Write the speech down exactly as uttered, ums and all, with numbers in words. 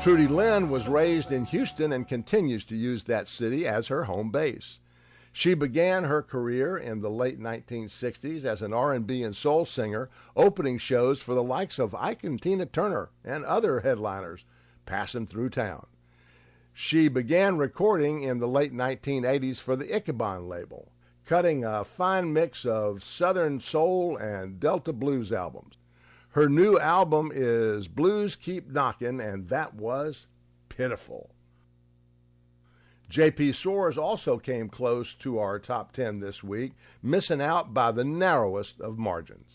Trudy Lynn was raised in Houston and continues to use that city as her home base. She began her career in the late nineteen sixties as an R and B and soul singer, opening shows for the likes of Ike and Tina Turner and other headliners passing through town. She began recording in the late nineteen eighties for the Ichabod label, cutting a fine mix of Southern soul and Delta blues albums. Her new album is Blues Keep Knockin', and that was pitiful. J P Soares also came close to our top ten this week, missing out by the narrowest of margins.